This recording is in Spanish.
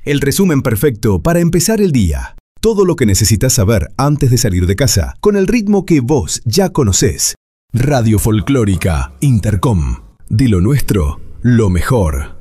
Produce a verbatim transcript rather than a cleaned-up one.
El resumen perfecto para empezar el día. Todo lo que necesitas saber antes de salir de casa, con el ritmo que vos ya conocés. Radio Folclórica Intercom. De lo nuestro, lo mejor.